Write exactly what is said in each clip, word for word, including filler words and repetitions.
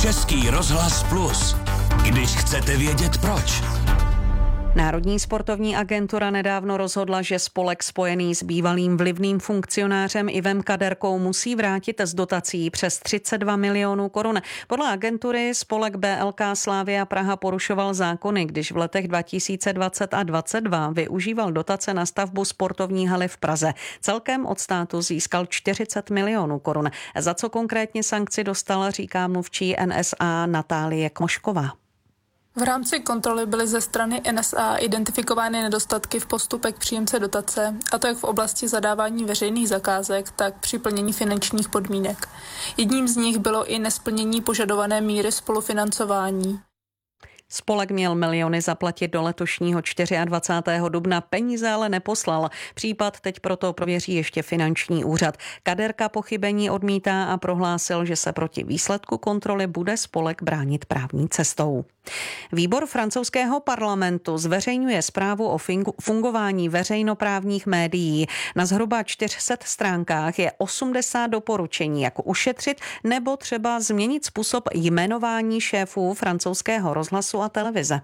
Český rozhlas Plus. Když chcete vědět proč. Národní sportovní agentura nedávno rozhodla, že spolek spojený s bývalým vlivným funkcionářem Ivem Kaderkou musí vrátit z dotací přes třicet dva milionů korun. Podle agentury spolek B L K Slavia Praha porušoval zákony, když v letech dva tisíce dvacet a dvacet dva využíval dotace na stavbu sportovní haly v Praze. Celkem od státu získal čtyřicet milionů korun. Za co konkrétně sankci dostala, říká mluvčí N S A Natálie Kmošková. V rámci kontroly byly ze strany N S A identifikovány nedostatky v postupech příjemce dotace, a to jak v oblasti zadávání veřejných zakázek, tak při plnění finančních podmínek. Jedním z nich bylo i nesplnění požadované míry spolufinancování. Spolek měl miliony zaplatit do letošního dvacátého čtvrtého dubna, peníze ale neposlal. Případ teď proto prověří ještě finanční úřad. Kaderka pochybení odmítá a prohlásil, že se proti výsledku kontroly bude spolek bránit právní cestou. Výbor francouzského parlamentu zveřejňuje zprávu o fungování veřejnoprávních médií. Na zhruba čtyři sta stránkách je osmdesát doporučení, jako ušetřit nebo třeba změnit způsob jmenování šéfů francouzského rozhlasu a televize.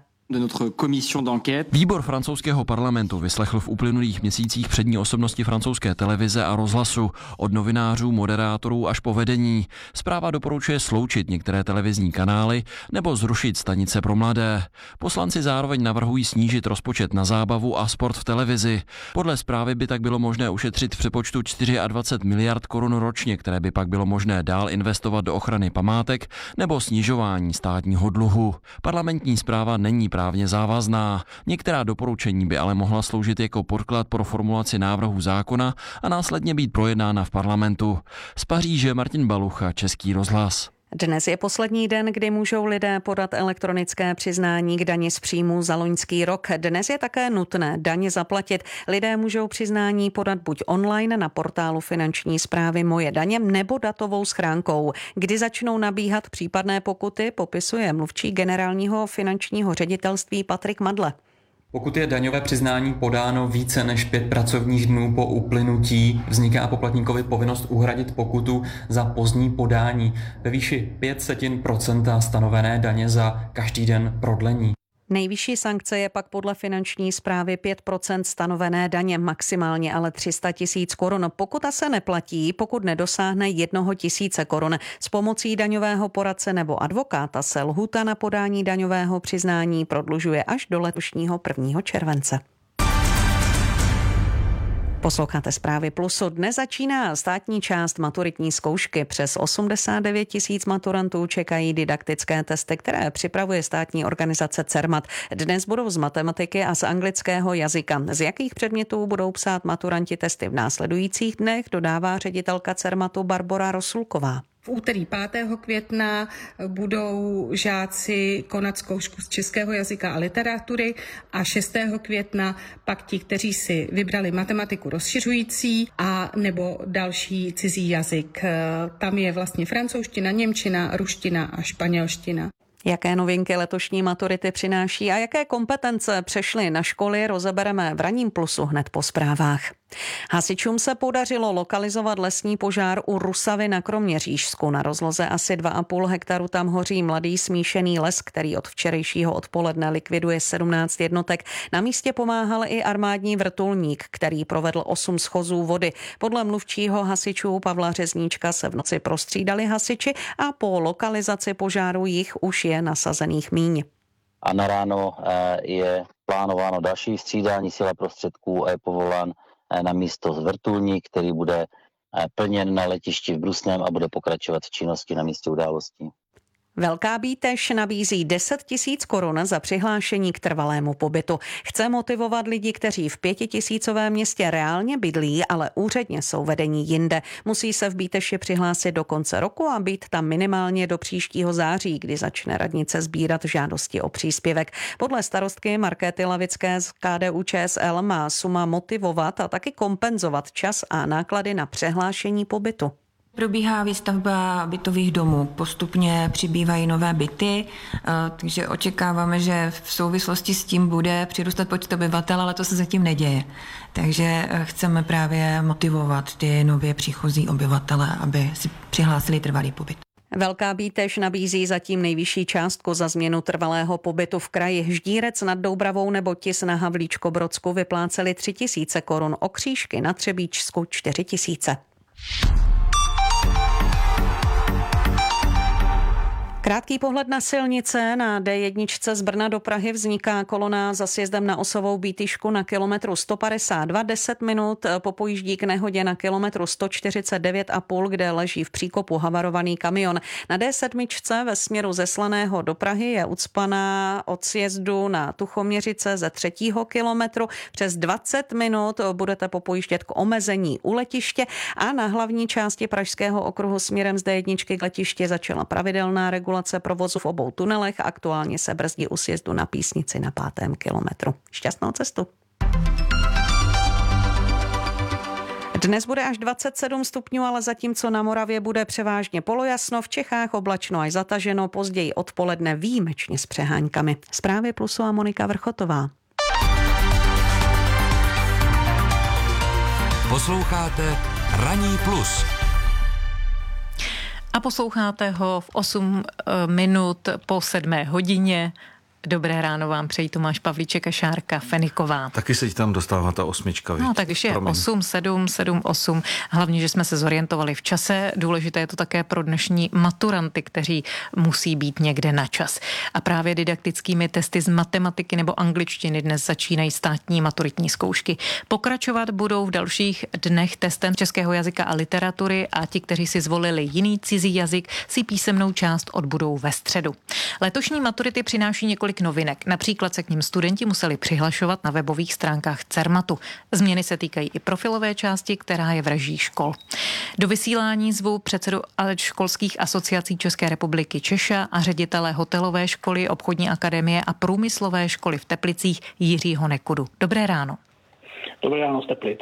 Výbor francouzského parlamentu vyslechl v uplynulých měsících přední osobnosti francouzské televize a rozhlasu, od novinářů, moderátorů až po vedení. Zpráva doporučuje sloučit některé televizní kanály nebo zrušit stanice pro mladé. Poslanci zároveň navrhují snížit rozpočet na zábavu a sport v televizi. Podle zprávy by tak bylo možné ušetřit v přepočtu dvacet čtyři miliard korun ročně, které by pak bylo možné dál investovat do ochrany památek nebo snižování státního dluhu. Parlamentní zpráva není právně závazná. Některá doporučení by ale mohla sloužit jako podklad pro formulaci návrhu zákona a následně být projednána v parlamentu. Z Paříže Martin Balucha, Český rozhlas. Dnes je poslední den, kdy můžou lidé podat elektronické přiznání k dani z příjmu za loňský rok. Dnes je také nutné daně zaplatit. Lidé můžou přiznání podat buď online na portálu finanční správy Moje daně nebo datovou schránkou. Kdy začnou nabíhat případné pokuty, popisuje mluvčí generálního finančního ředitelství Patrik Madle. Pokud je daňové přiznání podáno více než pět pracovních dnů po uplynutí, vzniká poplatníkovi povinnost uhradit pokutu za pozdní podání ve výši pět setin procenta stanovené daně za každý den prodlení. Nejvyšší sankce je pak podle finanční správy pět procent stanovené daně, maximálně ale tři sta tisíc korun. Pokuta se neplatí, pokud nedosáhne jednoho tisíce korun. S pomocí daňového poradce nebo advokáta se lhůta na podání daňového přiznání prodlužuje až do letošního prvního července. Posloucháte Zprávy Plusu. Dnes začíná státní část maturitní zkoušky. Přes osmdesát devět tisíc maturantů čekají didaktické testy, které připravuje státní organizace Cermat. Dnes budou z matematiky a z anglického jazyka. Z jakých předmětů budou psát maturanti testy v následujících dnech, dodává ředitelka Cermatu Barbora Rosulková. V úterý pátého května budou žáci konat zkoušku z českého jazyka a literatury a šestého května pak ti, kteří si vybrali matematiku rozšiřující a nebo další cizí jazyk. Tam je vlastně francouzština, němčina, ruština a španělština. Jaké novinky letošní maturity přináší a jaké kompetence přešly na školy, rozebereme v Ranním Plusu hned po zprávách. Hasičům se podařilo lokalizovat lesní požár u Rusavy na Kroměřížsku. Na rozloze asi dva a půl hektaru tam hoří mladý smíšený les, který od včerejšího odpoledne likviduje sedmnáct jednotek. Na místě pomáhal i armádní vrtulník, který provedl osm schozů vody. Podle mluvčího hasičů Pavla Řezníčka se v noci prostřídali hasiči a po lokalizaci požáru jich už je nasazených míň. A na ráno je plánováno další střídání sil a prostředků a je povolán na místo vrtulník, který bude plněn na letišti v Brusném a bude pokračovat v činnosti na místě událostí. Velká Bíteš nabízí deset tisíc korun za přihlášení k trvalému pobytu. Chce motivovat lidi, kteří v pětitisícovém městě reálně bydlí, ale úředně jsou vedení jinde. Musí se v Bíteši přihlásit do konce roku a být tam minimálně do příštího září, kdy začne radnice sbírat žádosti o příspěvek. Podle starostky Markéty Lavické z K D U Č S L má suma motivovat a taky kompenzovat čas a náklady na přihlášení pobytu. Probíhá výstavba bytových domů, postupně přibývají nové byty, takže očekáváme, že v souvislosti s tím bude přirůstat počet obyvatel, ale to se zatím neděje. Takže chceme právě motivovat ty nově příchozí obyvatele, aby si přihlásili trvalý pobyt. Velká Bíteš nabízí zatím nejvyšší částku za změnu trvalého pobytu v kraji. Ždírec nad Doubravou nebo Tis na Havlíčkobrodsku vypláceli tři tisíce korun, Okřížky na Třebíčsku čtyři tisíce. Krátký pohled na silnice. Na D jedna z Brna do Prahy vzniká kolona za sjezdem na osovou Bítyšku na kilometru sto padesát dva, deset minut po pojíždí k nehodě na kilometru sto čtyřicet devět a půl, kde leží v příkopu havarovaný kamion. Na D sedm ve směru ze Slaného do Prahy je ucpaná od sjezdu na Tuchoměřice ze třetího kilometru. Přes dvacet minut budete popojíždět k omezení u letiště a na hlavní části Pražského okruhu směrem z D jedna k letiště začala pravidelná regulace provozu v obou tunelech. Aktuálně se brzdí u sjezdu na Písnici na pátém kilometru. Šťastnou cestu. Dnes bude až dvacet sedm stupňů, ale zatímco na Moravě bude převážně polojasno, v Čechách oblačno až zataženo, později odpoledne výjimečně s přeháňkami. Zprávy Plusu a Monika Vrchotová. Posloucháte Ranní plus. A posloucháte ho v osm minut po sedmé hodině. Dobré ráno vám přejí Tomáš Pavlíček a Šárka Feniková. Taky se ti tam dostává ta osmička. No tak když je Promiň. osm, sedm, sedm, osm. Hlavně, že jsme se zorientovali v čase. Důležité je to také pro dnešní maturanty, kteří musí být někde na čas. A právě didaktickými testy z matematiky nebo angličtiny dnes začínají státní maturitní zkoušky. Pokračovat budou v dalších dnech testem českého jazyka a literatury a ti, kteří si zvolili jiný cizí jazyk, si písemnou část odbudou ve středu. Letošní maturity přináší několik novinek. Například se k nim studenti museli přihlašovat na webových stránkách Cermatu. Změny se týkají i profilové části, která je v režii škol. Do vysílání zvu předsedu školských asociací České republiky Češa a ředitele hotelové školy, obchodní akademie a průmyslové školy v Teplicích Jiřího Nekudu. Dobré ráno. Dobré ráno z Teplic.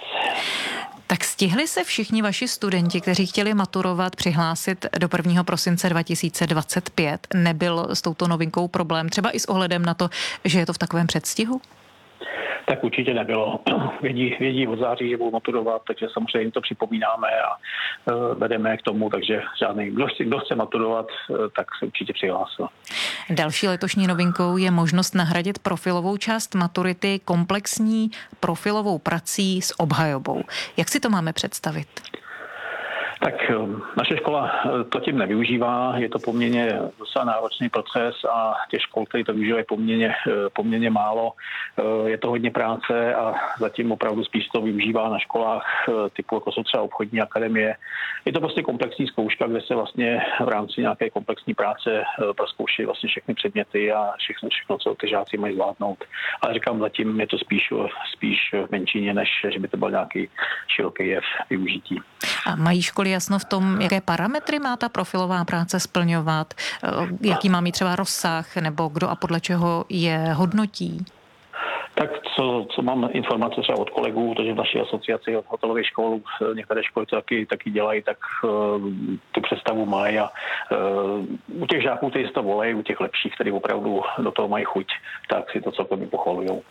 Tak stihli se všichni vaši studenti, kteří chtěli maturovat, přihlásit do prvního prosince dva tisíce dvacet pět? Nebyl s touto novinkou problém, třeba i s ohledem na to, že je to v takovém předstihu? Tak určitě nebylo. Vědí, vědí od září, že budou maturovat, takže samozřejmě jim to připomínáme a uh, vedeme k tomu, takže žádný, kdo chce, kdo chce maturovat, uh, tak se určitě přihlásil. Další letošní novinkou je možnost nahradit profilovou část maturity komplexní profilovou prací s obhajobou. Jak si to máme představit? Tak naše škola to tím nevyužívá, je to poměrně docela náročný proces a těch škol, které to využívají, poměrně, poměrně málo. Je to hodně práce a zatím opravdu spíš to využívá na školách typu, jako jsou třeba obchodní akademie. Je to prostě komplexní zkouška, kde se vlastně v rámci nějaké komplexní práce prozkouší vlastně všechny předměty a všechno, všechno, co ty žáci mají zvládnout. Ale říkám, zatím je to spíš, spíš v menšině, než že by to byl nějaký široký jev využití. A mají školy jasno v tom, jaké parametry má ta profilová práce splňovat, jaký má mít třeba rozsah, nebo kdo a podle čeho je hodnotí? Tak co, co mám informace třeba od kolegů, protože v naší asociaci hotelových škol, některé školy to taky, taky dělají, tak uh, tu představu mají a uh, u těch žáků, kteří si to volají, u těch lepších, kteří opravdu do toho mají chuť, tak si to celkově pochvalujou.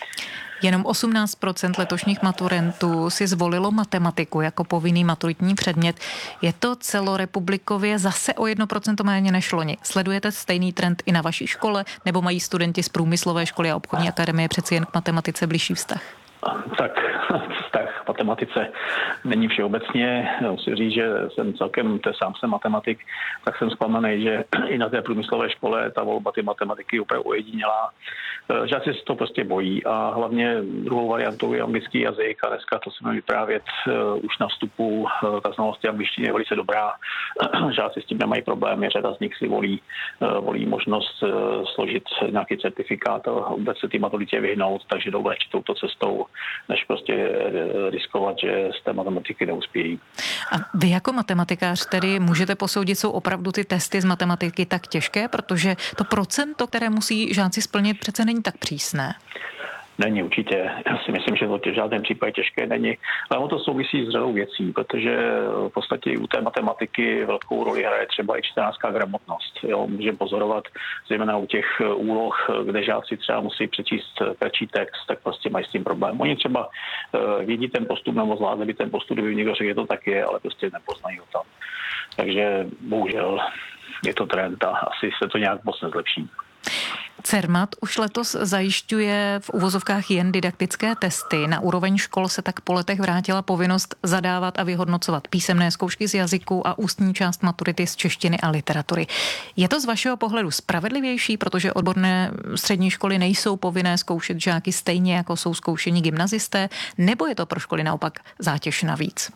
Jenom osmnáct procent letošních maturentů si zvolilo matematiku jako povinný maturitní předmět. Je to celorepublikově zase o jedno procento méně než loni. Sledujete stejný trend i na vaší škole, nebo mají studenti z průmyslové školy a obchodní akademie přeci jen k matematice blížší vztah? Tak vztah k matematice není všeobecně. Musím říct, že jsem celkem, to sám jsem matematik, tak jsem zklamaný, že i na té průmyslové škole ta volba ty matematiky opravdu ojedinělá. Žáci se to prostě bojí a hlavně druhou variantou je anglický jazyk a dneska to se mi vyprávět už na vstupu, ta znalost angličtiny je velice dobrá. Žáci s tím nemají problémy, řada z nich si volí, volí možnost složit nějaký certifikát a vůbec se té maturitě vyhnout, takže jdou radši touto cestou, než prostě riskovat, že z té matematiky neuspějí. A vy jako matematikář tedy můžete posoudit, jsou opravdu ty testy z matematiky tak těžké, protože to procento, které musí žáci splnit, přece není tak přísné. Není určitě. Já si myslím, že to v žádném případě těžké není. Ale ono to souvisí s řadou věcí, protože v podstatě u té matematiky velkou roli hraje třeba i čtenářská gramotnost. Jo, můžeme pozorovat, zejména u těch úloh, kde žáci třeba musí přečíst kratší text, tak prostě mají s tím problém. Oni třeba vědí ten postup nebo zvládli by ten postup, kdyby někdo řekl, že to tak je, ale prostě nepoznají ho tam. takže bohužel je to trend a asi se to nějak moc nezlepší. Cermat už letos zajišťuje v uvozovkách jen didaktické testy. Na úroveň škol se tak po letech vrátila povinnost zadávat a vyhodnocovat písemné zkoušky z jazyku a ústní část maturity z češtiny a literatury. Je to z vašeho pohledu spravedlivější, protože odborné střední školy nejsou povinné zkoušet žáky stejně, jako jsou zkoušení gymnazisté, nebo je to pro školy naopak zátěž navíc?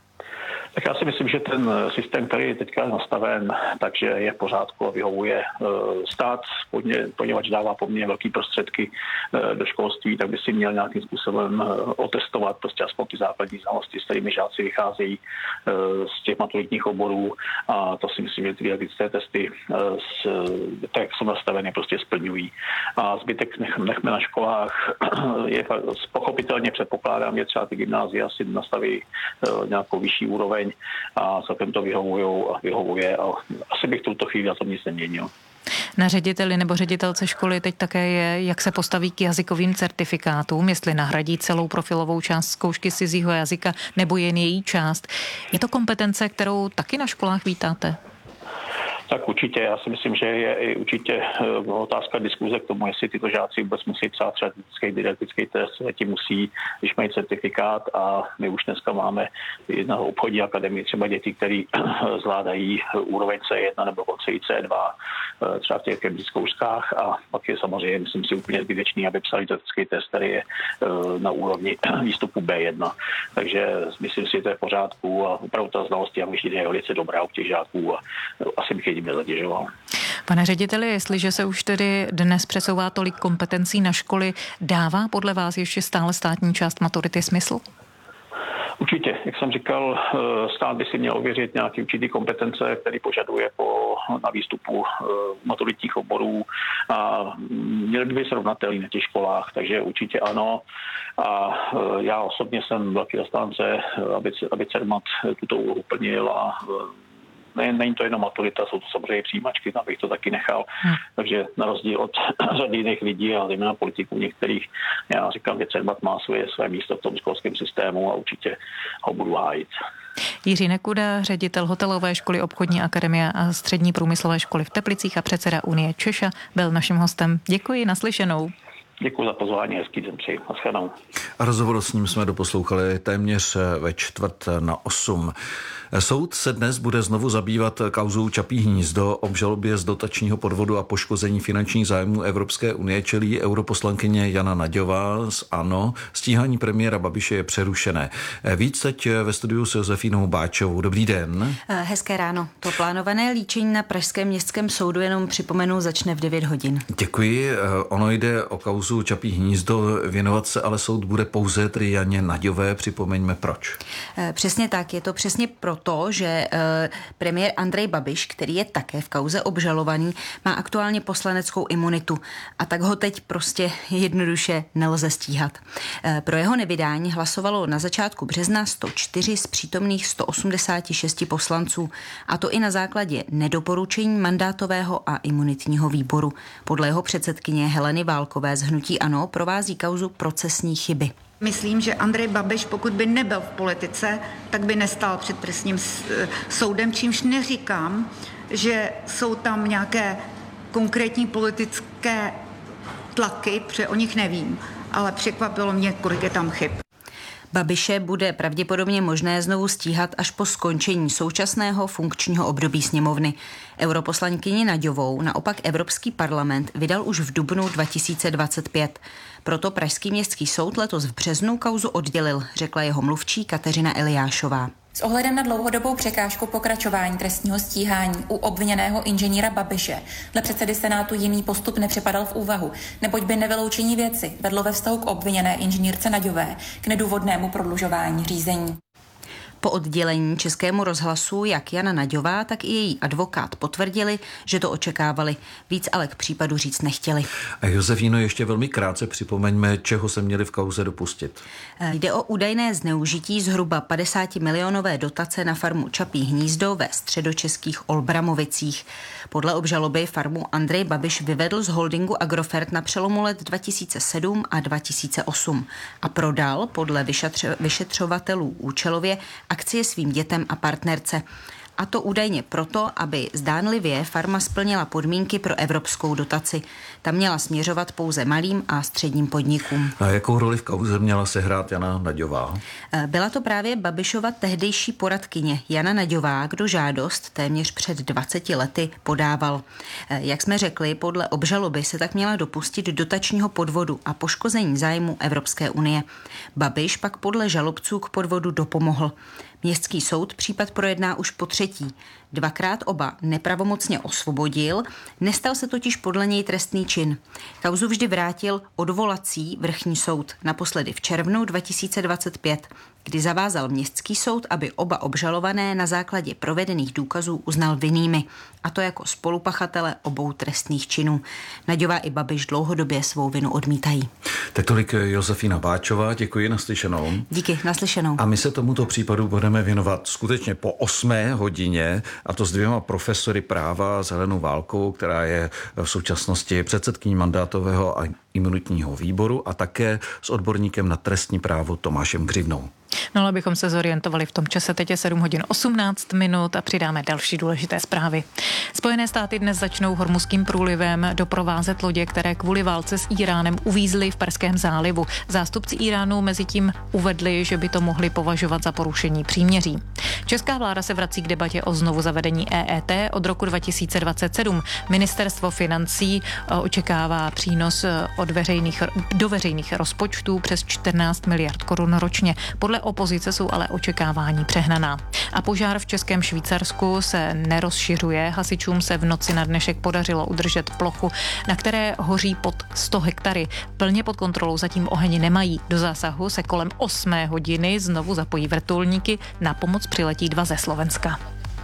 Tak já si myslím, že ten systém, který je teďka nastaven, takže je v pořádku a vyhovuje stát, poněvadž dává poměrně velké prostředky do školství, tak by si měl nějakým způsobem otestovat prostě aspoň ty základní znalosti, s kterými žáci vycházejí z těch maturitních oborů, a to si myslím, že ty didaktické testy, tak jak jsou nastaveny, prostě splňují. A zbytek nechme na školách. Je pochopitelně předpokládám, že třeba ty gymnázia si nastaví nějakou vyšší úroveň a celkem to vyhovujou a vyhovuje a asi bych v tuto chvíli na tom nic neměnil. Na řediteli nebo ředitelce školy teď také je, jak se postaví k jazykovým certifikátům, jestli nahradí celou profilovou část zkoušky z cizího jazyka nebo jen její část. Je to kompetence, kterou taky na školách vítáte? Tak určitě, já si myslím, že je i určitě otázka diskuze k tomu, jestli tyto žáci vůbec musí třeba třeba didaktický test, zatím musí, když mají certifikát, a my už dneska máme na obchodní akademii třeba děti, které zvládají úroveň C jedna nebo dokonce i C dva, třeba v těch chemických zkouškách, a pak je samozřejmě, myslím si, úplně zbytečný, aby psali didaktický test, který je na úrovni výstupu B jedna. Takže myslím si, že to je v pořádku a opravdu ta znalost a myšlení je velice dobrá u těch žáků a asi bych je nezatěžoval. Pane řediteli, jestliže se už tedy dnes přesouvá tolik kompetencí na školy, dává podle vás ještě stále státní část maturity smysl? Určitě, jak jsem říkal, stát by si měl ověřit nějaké určité kompetence, které požaduje po, na výstupu maturitních oborů, a měly by být srovnatelné na těch školách, takže určitě ano. A já osobně jsem velký zastánce, aby, aby Cermat tuto úlohu plnil, a Ne, není to jenom maturita, jsou to samozřejmě přijímačky, tam bych to taky nechal. Hmm. Takže na rozdíl od řady jiných lidí a zejména politiků některých, já říkám, že Cermat má svoje, své místo v tom školském systému a určitě ho budu hájit. Jiří Nekuda, ředitel hotelové školy, obchodní akademie a střední průmyslové školy v Teplicích a předseda Unie Češa, byl naším hostem. Děkuji, naslyšenou. Děkuji za pozvání, hezký den přeji. Naschledanou. A rozhovor s ním jsme doposlouchali téměř ve čtvrt na osm. Soud se dnes bude znovu zabývat kauzou Čapí hnízdo. Obžalobě z dotačního podvodu a poškození finančních zájmů Evropské unie čelí europoslankyně Jana Naďová z ANO. Stíhání premiéra Babiše je přerušené. Víc teď ve studiu s Josefínou Báčovou. Dobrý den. Hezké ráno. To plánované líčení na pražském městském soudu, jenom připomenu, začne v devět hodin. Děkuji. Ono jde o kauzu Čapí hnízdo. Věnovat se ale soud bude pouze tedy Janě Naďové. Připomeňme proč. Přesně tak. Je to přesně proto, to, že eh, premiér Andrej Babiš, který je také v kauze obžalovaný, má aktuálně poslaneckou imunitu, a tak ho teď prostě jednoduše nelze stíhat. Eh, pro jeho nevydání hlasovalo na začátku března sto čtyři z přítomných sto osmdesát šest poslanců, a to i na základě nedoporučení mandátového a imunitního výboru. Podle jeho předsedkyně Heleny Válkové z hnutí ANO provází kauzu procesní chyby. Myslím, že Andrej Babiš, pokud by nebyl v politice, tak by nestál před trestním soudem, čímž neříkám, že jsou tam nějaké konkrétní politické tlaky, protože o nich nevím, ale překvapilo mě, kolik je tam chyb. Babiše bude pravděpodobně možné znovu stíhat až po skončení současného funkčního období sněmovny. Europoslankyni Naďovou naopak Evropský parlament vydal už v dubnu dva tisíce dvacet pět. Proto pražský městský soud letos v březnu kauzu oddělil, řekla jeho mluvčí Kateřina Eliášová. S ohledem na dlouhodobou překážku pokračování trestního stíhání u obviněného inženýra Babiše dle předsedy Senátu jiný postup nepřipadal v úvahu, neboť by nevyloučení věci vedlo ve vztahu k obviněné inženýrce Naďové k nedůvodnému prodlužování řízení. Po oddělení Českému rozhlasu jak Jana Naďová, tak i její advokát potvrdili, že to očekávali. Víc ale k případu říct nechtěli. A Josefíno, ještě velmi krátce připomeňme, čeho se měli v kauze dopustit. Jde o údajné zneužití zhruba padesát milionové dotace na farmu Čapí hnízdo ve středočeských Olbramovicích. Podle obžaloby farmu Andrej Babiš vyvedl z holdingu Agrofert na přelomu let dva tisíce sedm a dva tisíce osm a prodal podle vyšetřovatelů účelově akcie svým dětem a partnerce. A to údajně proto, aby zdánlivě farma splnila podmínky pro evropskou dotaci. Ta měla směřovat pouze malým a středním podnikům. A jakou roli v kauze měla sehrát Jana Naďová? Byla to právě Babišova tehdejší poradkyně Jana Naďová, kdo žádost téměř před dvaceti lety podával. Jak jsme řekli, podle obžaloby se tak měla dopustit dotačního podvodu a poškození zájmu Evropské unie. Babiš pak podle žalobců k podvodu dopomohl. Městský soud případ projedná už po třetí. Dvakrát oba nepravomocně osvobodil, nestal se totiž podle něj trestný čin. Kauzu vždy vrátil odvolací vrchní soud, naposledy v červnu dva tisíce dvacet pět, kdy zavázal městský soud, aby oba obžalované na základě provedených důkazů uznal vinnými, a to jako spolupachatele obou trestných činů. Naďová i Babiš dlouhodobě svou vinu odmítají. Tak tolik Josefína Báčová, děkuji, naslyšenou. Díky, naslyšenou. A my se tomuto případu budeme věnovat skutečně po osmé hodině, a to s dvěma profesory práva, s Helenou Válkovou, která je v současnosti předsedkyní mandátového a imunitního výboru, a také s odborníkem na trestní právo Tomášem Křivnou. No, ale abychom se zorientovali v tom čase, teď je sedm hodin osmnáct minut a přidáme další důležité zprávy. Spojené státy dnes začnou Hormuzským průlivem doprovázet lodě, které kvůli válce s Íránem uvízly v Perském zálivu. Zástupci Íránu mezi tím uvedli, že by to mohli považovat za porušení příměří. Česká vláda se vrací k debatě o znovu zavedení E E T od roku dva tisíce dvacet sedm. Ministerstvo financí očekává přínos od veřejných, do veřejných rozpočtů přes čtrnáct miliard korun ročně. Podle opozice jsou ale očekávání přehnaná. A požár v Českém Švýcarsku se nerozšiřuje. Hasičům se v noci na dnešek podařilo udržet plochu, na které hoří pod sto hektary. Plně pod kontrolou zatím oheň nemají. Do zásahu se kolem osmé hodiny znovu zapojí vrtulníky. Na pomoc přiletí dva ze Slovenska.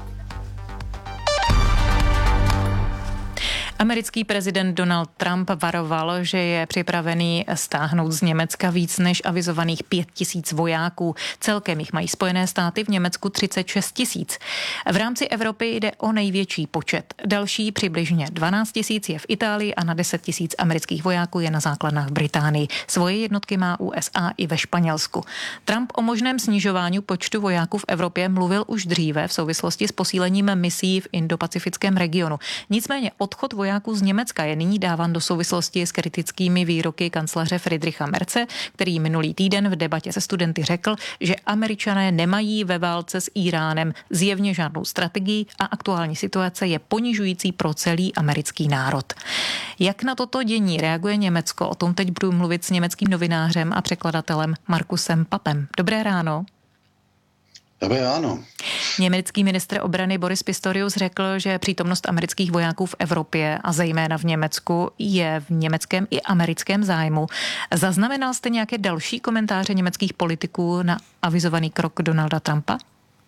Americký prezident Donald Trump varoval, že je připravený stáhnout z Německa víc než avizovaných pět tisíc vojáků. Celkem jich mají Spojené státy v Německu třicet šest tisíc. V rámci Evropy jde o největší počet. Další přibližně dvanáct tisíc je v Itálii a na deset tisíc amerických vojáků je na základnách v Británii. Svoje jednotky má U S A i ve Španělsku. Trump o možném snižování počtu vojáků v Evropě mluvil už dříve v souvislosti s posílením misí v indopacifickém regionu. Nicméně odchod vojáků vojáků z Německa je nyní dáván do souvislosti s kritickými výroky kancléře Friedricha Merze, který minulý týden v debatě se studenty řekl, že Američané nemají ve válce s Íránem zjevně žádnou strategii a aktuální situace je ponižující pro celý americký národ. Jak na toto dění reaguje Německo? O tom teď budu mluvit s německým novinářem a překladatelem Markusem Papem. Dobré ráno. Dobré ráno. Německý ministr obrany Boris Pistorius řekl, že přítomnost amerických vojáků v Evropě a zejména v Německu je v německém i americkém zájmu. Zaznamenal jste nějaké další komentáře německých politiků na avizovaný krok Donalda Trumpa?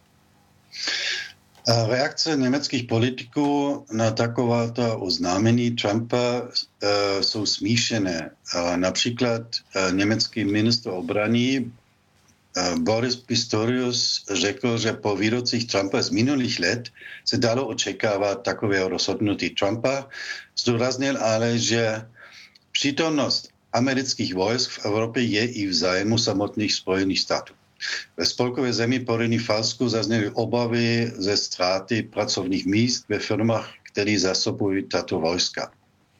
Reakce německých politiků na takováto oznámení Trumpa uh, jsou smíšené. Uh, například uh, německý ministr obrany Boris Pistorius řekl, že po výrocích Trumpa z minulých let se dalo očekávat takového rozhodnutí Trumpa. Zdůraznil ale, že přítomnost amerických vojsk v Evropě je i v zájmu samotných Spojených států. Ve spolkové zemi po Rheinfalsku zazněly obavy ze ztráty pracovních míst ve firmách, které zásobují tato vojska.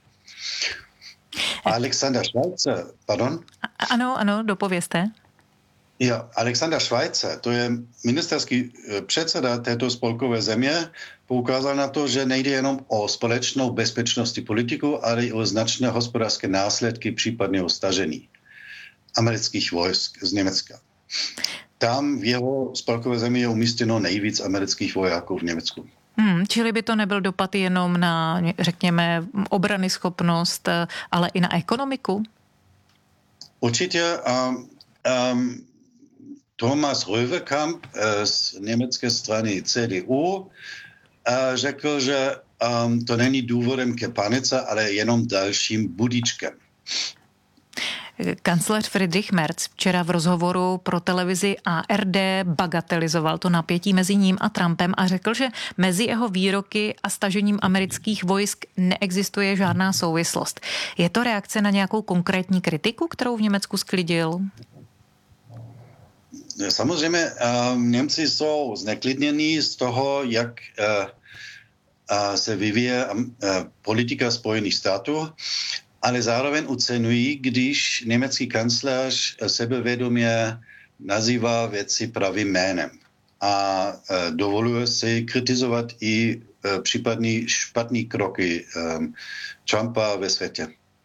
Alexander Schweitzer, pardon? Ano, ano, dopovězte. Ja, Alexander Schweitzer, to je ministerský předseda této spolkové země, poukázal na to, že nejde jenom o společnou bezpečnostní politiku, ale i o značné hospodářské následky případného stažení amerických vojsk z Německa. Tam v jeho spolkové zemi je umístěno nejvíc amerických vojáků v Německu. Hmm, čili by to nebyl dopad jenom na, řekněme, obranyschopnost, ale i na ekonomiku? Určitě. Um, um, Thomas Röwekamp z německé strany C D U řekl, že um, to není důvodem ke panice, ale jenom dalším budíčkem. Kancléř Friedrich Merz včera v rozhovoru pro televizi A R D bagatelizoval to napětí mezi ním a Trumpem a řekl, že mezi jeho výroky a stažením amerických vojsk neexistuje žádná souvislost. Je to reakce na nějakou konkrétní kritiku, kterou v Německu sklidil? samozřejmě Němci jsou zneklidnění z toho, jak se vyvíje politika Spojených států, ale zároveň oceňují, když německý kancléř sebevědomě nazývá věci pravým jménem a dovoluje si kritizovat i případný špatný kroky Trumpa ve světě.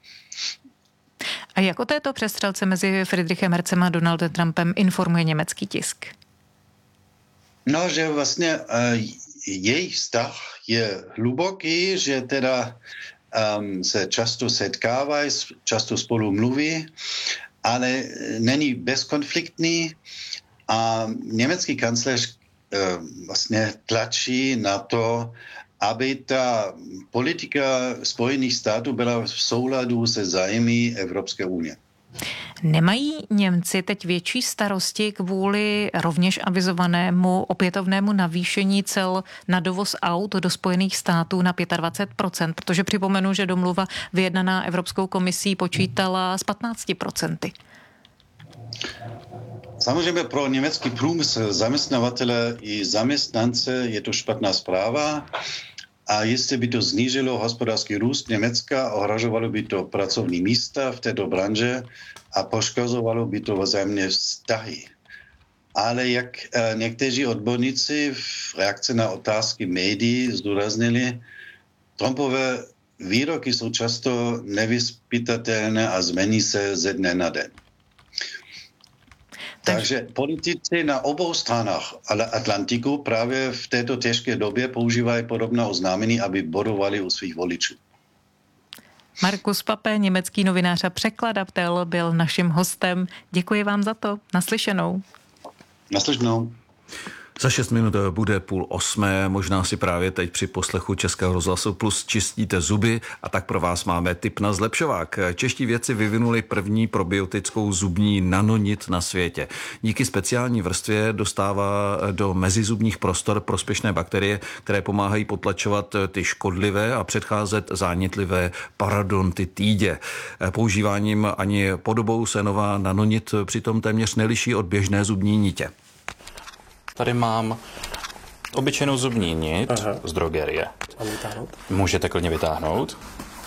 A jak o této přestřelce mezi Friedrichem Merzem a Donaldem Trumpem informuje německý tisk? No, že vlastně uh, jejich vztah je hluboký, že teda um, se často setkávají, často spolu mluví, ale není bezkonfliktní a německý kancléř uh, vlastně tlačí na to, aby ta politika Spojených států byla v souladu se zájmy Evropské unie. Nemají Němci teď větší starosti kvůli rovněž avizovanému opětovnému navýšení cel na dovoz aut do Spojených států na dvacet pět procent, protože připomenu, že domluva vyjednaná Evropskou komisí počítala s patnáct procent. Samozřejmě pro německý průmysl, zaměstnavatele i zaměstnance je to špatná zpráva a jestli by to snížilo hospodářský růst Německa, ohrožovalo by to pracovní místa v této branži a poškozovalo by to vzájemné vztahy. Ale jak někteří odborníci v reakci na otázky médií zdůraznili, Trumpové výroky jsou často nevyzpytatelné a změní se ze dne na den. Takže politici na obou stranách Atlantiku právě v této těžké době používají podobná oznámení, aby bodovali u svých voličů. Markus Pape, německý novinář a překladatel, byl naším hostem. Děkuji vám za to. Naslyšenou. Naslyšenou. Za šest minut bude půl osmé, možná si právě teď při poslechu Českého rozhlasu Plus čistíte zuby a tak pro vás máme tip na zlepšovák. Čeští vědci vyvinuli první probiotickou zubní nanonit na světě. Díky speciální vrstvě dostává do mezizubních prostor prospěšné bakterie, které pomáhají potlačovat ty škodlivé a předcházet zánětlivé parodontitídě. Používáním ani podobou se nová nanonit přitom téměř neliší od běžné zubní nitě. Tady mám obyčejnou zubní nit Aha. z drogerie. Mám vytáhnout? Můžete klidně vytáhnout.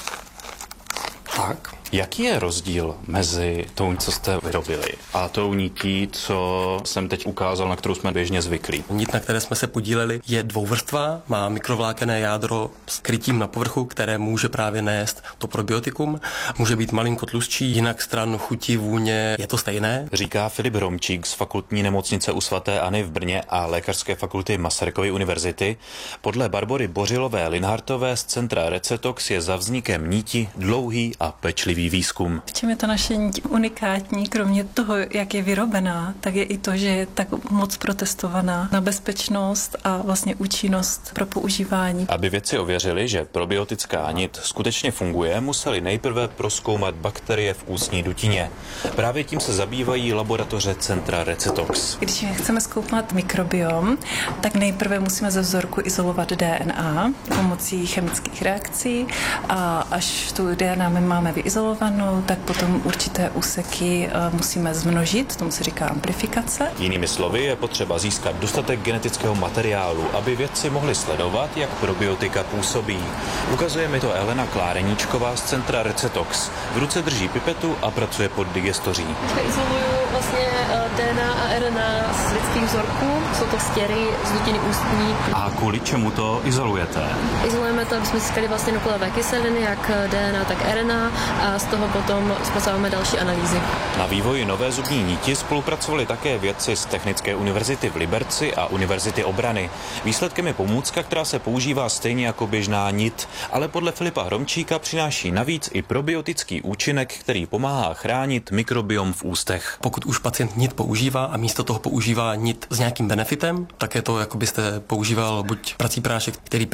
Tak. Jaký je rozdíl mezi tou, co jste vyrobili, a tou nití, co jsem teď ukázal, na kterou jsme běžně zvyklí? Nit, na které jsme se podíleli, je dvouvrstvá, má mikrovlákenné jádro s krytím na povrchu, které může právě nést to probiotikum. Může být malinko tlustší, jinak stran chuti, vůně, je to stejné. Říká Filip Hromčík z Fakultní nemocnice u svaté Anny v Brně a Lékařské fakulty Masarykovy univerzity. Podle Barbory Bořilové-Linhartové z centra Recetox je za vznikem níti dlouhý a pečlivý výzkum. V čem je ta naše nit unikátní, kromě toho, jak je vyrobená, tak je i to, že je tak moc protestovaná na bezpečnost a vlastně účinnost pro používání. Aby vědci ověřili, že probiotická nit skutečně funguje, museli nejprve prozkoumat bakterie v ústní dutině. Právě tím se zabývají laboratoře centra Recetox. Když chceme zkoumat mikrobiom, tak nejprve musíme ze vzorku izolovat D N A pomocí chemických reakcí a až tu D N A my máme vyizolovat, tak potom určité úseky musíme zmnožit, tomu se říká amplifikace. Jinými slovy je potřeba získat dostatek genetického materiálu, aby vědci mohli sledovat, jak probiotika působí. Ukazuje mi to Elena Kláreníčková z centra Recetox. V ruce drží pipetu a pracuje pod digestoří. Izoluju vlastně D N A a R N A z lidských vzorků, jsou to stěry z dutiny ústní. A kvůli čemu to izolujete? Izolujeme to, aby jsme získali vlastně nuklové kyseliny, jak D N A, tak R N A, a z toho potom zpracováváme další analýzy. Na vývoji nové zubní niti spolupracovali také vědci z Technické univerzity v Liberci a Univerzity obrany. Výsledkem je pomůcka, která se používá stejně jako běžná nit, ale podle Filipa Hromčíka přináší navíc i probiotický účinek, který pomáhá chránit mikrobiom v ústech. Pokud už pacient nit používá a místo toho používá nit s nějakým benefitem, tak je to, jako byste používal buď prací prášek, který pere,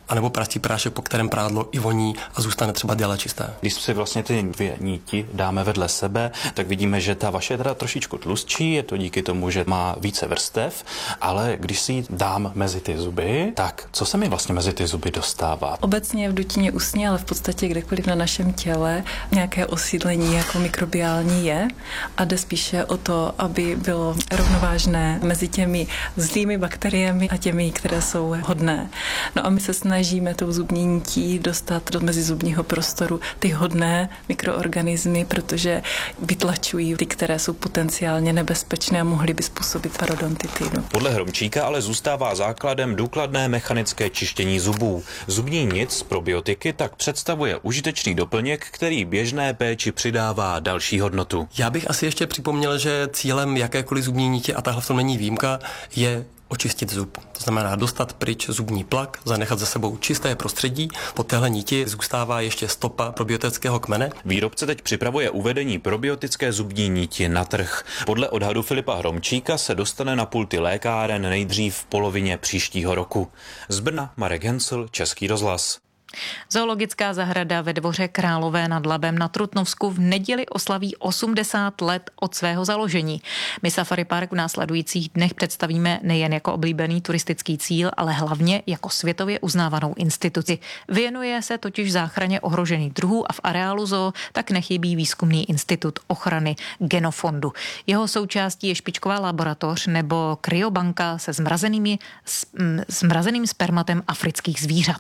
anebo prastý prášek, po kterém prádlo i voní a zůstane třeba déle čisté. Když si vlastně ty dvě níti dáme vedle sebe, tak vidíme, že ta vaše je teda trošičku tlustší, je to díky tomu, že má více vrstev, ale když si ji dám mezi ty zuby, tak co se mi vlastně mezi ty zuby dostává? Obecně v dutině usně, ale v podstatě kdekoliv na našem těle nějaké osídlení jako mikrobiální je a jde spíše o to, aby bylo rovnovážné mezi těmi zlými bakteriemi a těmi, které jsou hodné. No a my se snažíme tou zubní nití dostat do mezizubního prostoru ty hodné mikroorganismy, protože vytlačují ty, které jsou potenciálně nebezpečné a mohly by způsobit parodontitidu. Podle Hromčíka ale zůstává základem důkladné mechanické čištění zubů. Zubní nit z probiotiky tak představuje užitečný doplněk, který běžné péči přidává další hodnotu. Já bych asi ještě připomněl, že cílem jakékoliv zubní nitě, a tahle v tom není výjimka, je očistit zub. To znamená dostat pryč zubní plak, zanechat za sebou čisté prostředí. Po téhle niti zůstává ještě stopa probiotického kmene. Výrobce teď připravuje uvedení probiotické zubní niti na trh. Podle odhadu Filipa Hromčíka se dostane na pulty lékáren nejdřív v polovině příštího roku. Z Brna Marek Hensl, Český rozhlas. Zoologická zahrada ve Dvoře Králové nad Labem na Trutnovsku v neděli oslaví osmdesát let od svého založení. My Safari Park v následujících dnech představíme nejen jako oblíbený turistický cíl, ale hlavně jako světově uznávanou instituci. Věnuje se totiž záchraně ohrožených druhů a v areálu zoo tak nechybí výzkumný institut ochrany genofondu. Jeho součástí je špičková laboratoř nebo kryobanka se zmrazenými, zmrazeným spermatem afrických zvířat.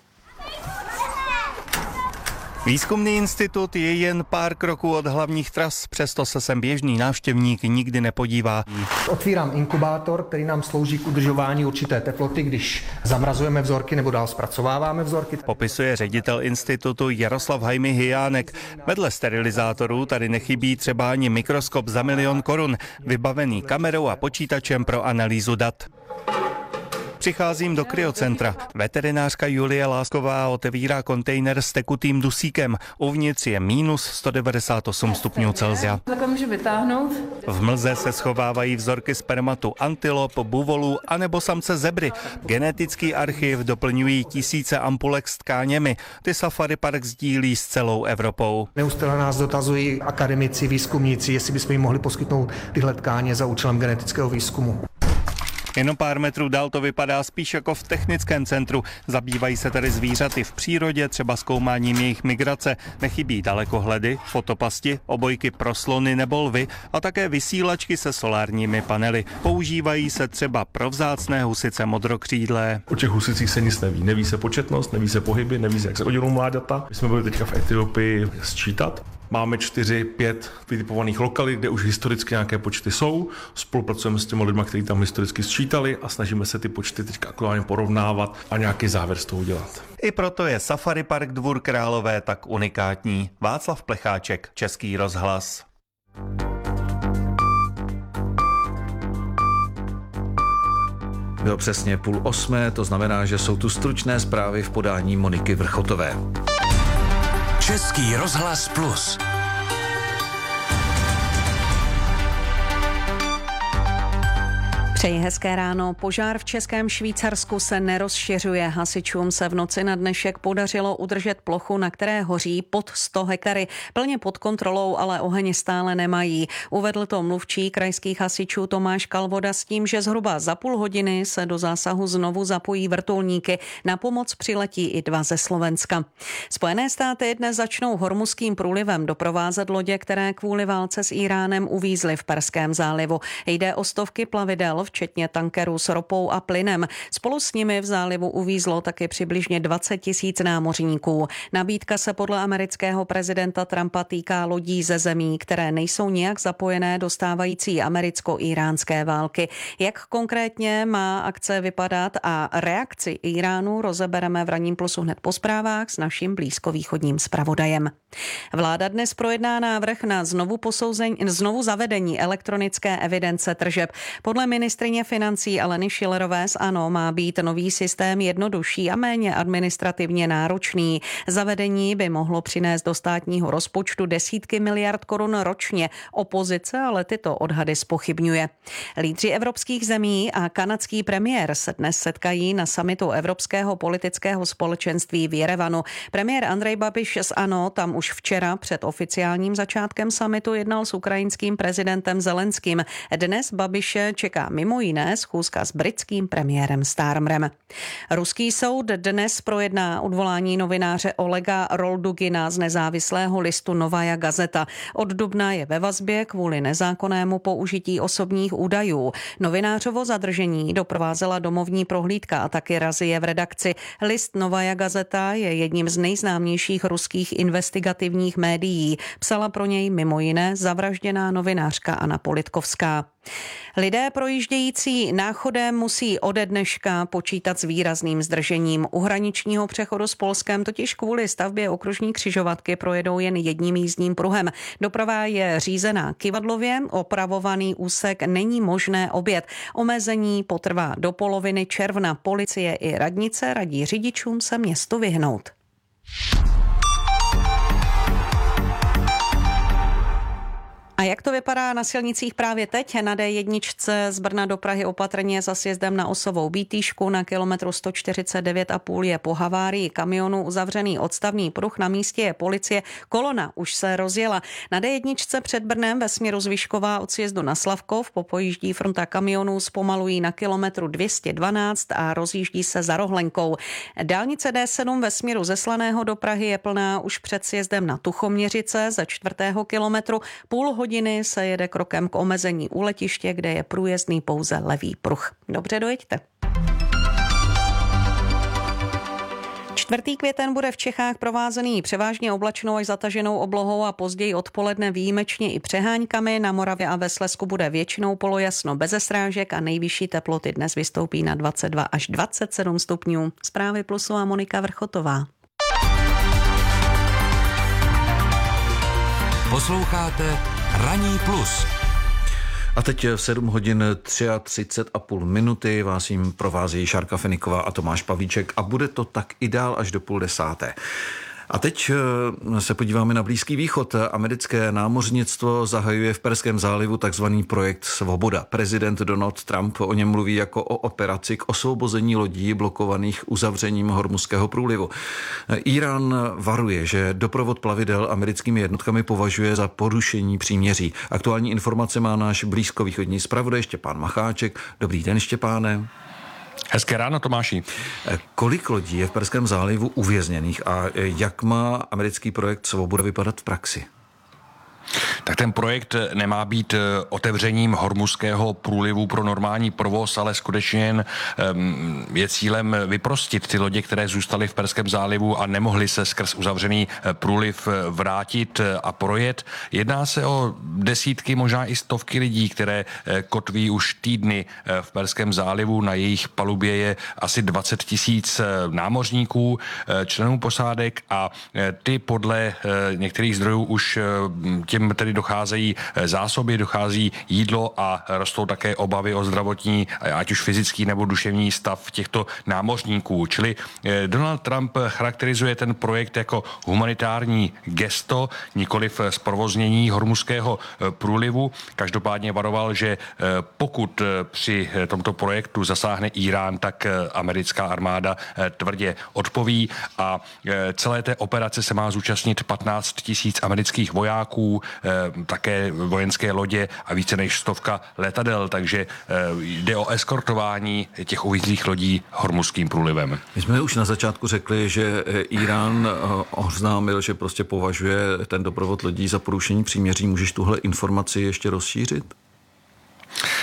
Výzkumný institut je jen pár kroků od hlavních tras, přesto se sem běžný návštěvník nikdy nepodívá. Otvírám inkubátor, který nám slouží k udržování určité teploty, když zamrazujeme vzorky nebo dál zpracováváme vzorky. Popisuje ředitel institutu Jaroslav Hajmy Hyjánek. Vedle sterilizátorů tady nechybí třeba ani mikroskop za milion korun, vybavený kamerou a počítačem pro analýzu dat. Přicházím do kryocentra. Veterinářka Julie Lásková otevírá kontejner s tekutým dusíkem. Uvnitř je mínus sto devadesát osm stupňů Celsia. Takhle můžu vytáhnout. V mlze se schovávají vzorky spermatu antilop, buvolů anebo samce zebry. Genetický archiv doplňují tisíce ampulek s tkáněmi. Ty Safari Park sdílí s celou Evropou. Neustále nás dotazují akademici, výzkumníci, jestli bychom jim mohli poskytnout tyhle tkáně za účelem genetického výzkumu. Jenom pár metrů dál to vypadá spíš jako v technickém centru. Zabývají se tady zvířaty v přírodě, třeba zkoumáním jejich migrace. Nechybí dalekohledy, fotopasti, obojky pro slony nebo lvy a také vysílačky se solárními panely. Používají se třeba pro vzácné husice modrokřídlé. O těch husicích se nic neví. Neví se početnost, neví se pohyby, neví se, jak se oddělují mláďata. My jsme byli teďka v Etiopii sčítat. Máme čtyři, pět vytipovaných lokalit, kde už historicky nějaké počty jsou. Spolupracujeme s těmi lidmi, kteří tam historicky sčítali a snažíme se ty počty teď aktuálně porovnávat a nějaký závěr z toho udělat. I proto je Safari Park Dvůr Králové tak unikátní. Václav Plecháček, Český rozhlas. Bylo přesně půl osmé, to znamená, že jsou tu stručné zprávy v podání Moniky Vrchotové. Český rozhlas plus. Přeji hezké ráno. Požár v Českém Švýcarsku se nerozšiřuje. Hasičům se v noci na dnešek podařilo udržet plochu, na které hoří pod sto hektary. Plně pod kontrolou, ale oheň stále nemají. Uvedl to mluvčí krajských hasičů Tomáš Kalvoda s tím, že zhruba za půl hodiny se do zásahu znovu zapojí vrtulníky. Na pomoc přiletí i dva ze Slovenska. Spojené státy dnes začnou Hormuzským průlivem doprovázet lodě, které kvůli válce s Íránem uvízly v Perském zálivu. Jde o stovky plavidel, včetně tankerů s ropou a plynem. Spolu s nimi v zálivu uvízlo taky přibližně dvacet tisíc námořníků. Nabídka se podle amerického prezidenta Trumpa týká lodí ze zemí, které nejsou nijak zapojené do stávající americko-íránské války. Jak konkrétně má akce vypadat a reakci Íránu rozebereme v Ranním plusu hned po zprávách s naším blízkovýchodním zpravodajem. Vláda dnes projedná návrh na znovu posouzení, znovu zavedení elektronické evidence tržeb. Podle ministryně financí Aleny Schillerové z ANO má být nový systém jednodušší a méně administrativně náročný. Zavedení by mohlo přinést do státního rozpočtu desítky miliard korun ročně. Opozice ale tyto odhady zpochybňuje. Lídři evropských zemí a kanadský premiér se dnes setkají na summitu Evropského politického společenství v Jerevanu. Premiér Andrej Babiš z ANO tam už včera před oficiálním začátkem summitu jednal s ukrajinským prezidentem Zelenským. Dnes Babiše čeká mimo jiné schůzka s britským premiérem Starmerem. Ruský soud dnes projedná odvolání novináře Olega Roldugina z nezávislého listu Novaja Gazeta. Od dubna je ve vazbě kvůli nezákonnému použití osobních údajů. Novinářovo zadržení doprovázela domovní prohlídka a taky razie v redakci. List Novaja Gazeta je jedním z nejznámějších ruských investigativních médií. Psala pro něj mimo jiné zavražděná novinářka Anna Politkovská. Lidé projíždějící Náchodem musí ode dneška počítat s výrazným zdržením. U hraničního přechodu s Polskem totiž kvůli stavbě okružní křižovatky projedou jen jedním jízdním pruhem. Doprava je řízená kyvadlově, opravovaný úsek není možné objet. Omezení potrvá do poloviny června. Policie i radnice radí řidičům se městu vyhnout. A jak to vypadá na silnicích právě teď? Na dé jedna z Brna do Prahy opatrně za sjezdem na Osovou Bítýšku, na kilometru sto čtyřicet devět a půl je po havárii kamionu uzavřený odstavný pruh, na místě je policie, kolona už se rozjela. Na dé jedna před Brnem ve směru z Vyškova od sjezdu na Slavkov popojíždí fronta kamionů, zpomalují na kilometru dvě stě dvanáct a rozjíždí se za Rohlenkou. Dálnice dé sedm ve směru ze Slaného do Prahy je plná už před sjezdem na Tuchoměřice ze čtvrtého kilometru, půl hodiny se jede krokem k omezení u letiště, kde je průjezdný pouze levý pruh. Dobře, dojeďte. Čtvrtý květen bude v Čechách provázený převážně oblačnou až zataženou oblohou a později odpoledne výjimečně i přeháňkami. Na Moravě a ve Slezsku bude většinou polojasno beze srážek a nejvyšší teploty dnes vystoupí na dvacet dva až dvacet sedm stupňů. Zprávy Plusu a Monika Vrchotová. Posloucháte Ranní plus. A teď v sedm hodin třicet tři a půl minuty vás jim provází Šárka Feniková a Tomáš Pavíček a bude to tak i dál až do půl desáté. A teď se podíváme na Blízký východ. Americké námořnictvo zahajuje v Perském zálivu takzvaný projekt Svoboda. Prezident Donald Trump o něm mluví jako o operaci k osvobození lodí blokovaných uzavřením Hormuzského průlivu. Írán varuje, že doprovod plavidel americkými jednotkami považuje za porušení příměří. Aktuální informace má náš blízkovýchodní zpravodaj Štěpán Macháček. Dobrý den, Štěpáne. Hezké ráno, Tomáši. Kolik lodí je v Perském zálivu uvězněných a jak má americký projekt Svoboda vypadat v praxi? Tak ten projekt nemá být otevřením Hormuzského průlivu pro normální provoz, ale skutečně jen je cílem vyprostit ty lodě, které zůstaly v Perském zálivu a nemohly se skrz uzavřený průliv vrátit a projet. Jedná se o desítky, možná i stovky lidí, které kotví už týdny v Perském zálivu. Na jejich palubě je asi dvacet tisíc námořníků, členů posádek a ty podle některých zdrojů už těm tedy docházejí zásoby, dochází jídlo a rostou také obavy o zdravotní, ať už fyzický nebo duševní stav těchto námořníků. Čili Donald Trump charakterizuje ten projekt jako humanitární gesto, nikoliv zprovoznění Hormuzského průlivu. Každopádně varoval, že pokud při tomto projektu zasáhne Írán, tak americká armáda tvrdě odpoví a celé té operace se má zúčastnit patnáct tisíc amerických vojáků, také vojenské lodě a více než stovka letadel, takže jde o eskortování těch uvízlých lodí Hormuzským průlivem. My jsme už na začátku řekli, že Írán oznámil, že prostě považuje ten doprovod lodí za porušení příměří. Můžeš tuhle informaci ještě rozšířit?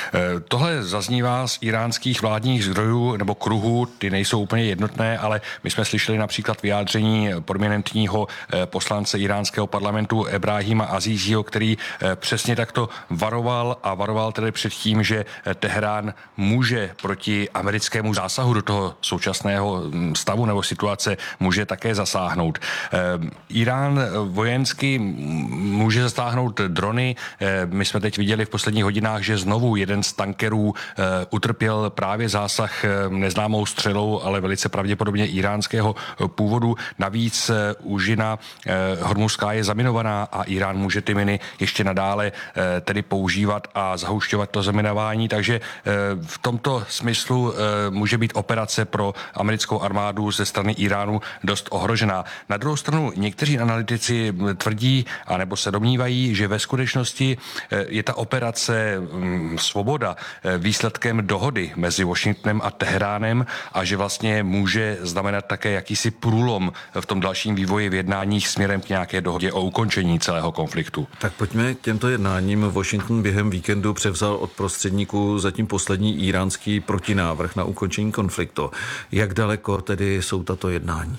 Tohle zaznívá z iránských vládních zdrojů nebo kruhů, ty nejsou úplně jednotné, ale my jsme slyšeli například vyjádření prominentního poslance iránského parlamentu Ebrahima Azíziho, který přesně takto varoval a varoval tedy před tím, že Teherán může proti americkému zásahu do toho současného stavu nebo situace může také zasáhnout. Irán vojensky může zasáhnout drony. My jsme teď viděli v posledních hodinách, že znovu jeden z tankerů utrpěl právě zásah neznámou střelou, ale velice pravděpodobně iránského původu. Navíc úžina hormuzská je zaminovaná a Irán může ty miny ještě nadále tedy používat a zahušťovat to zaminování, takže v tomto smyslu může být operace pro americkou armádu ze strany Iránu dost ohrožená. Na druhou stranu někteří analytici tvrdí, anebo se domnívají, že ve skutečnosti je ta operace Svoboda výsledkem dohody mezi Washingtonem a Teheránem a že vlastně může znamenat také jakýsi průlom v tom dalším vývoji v jednáních směrem k nějaké dohodě o ukončení celého konfliktu. Tak pojďme k těmto jednáním. Washington během víkendu převzal od prostředníků zatím poslední iránský protinávrh na ukončení konfliktu. Jak daleko tedy jsou tato jednání?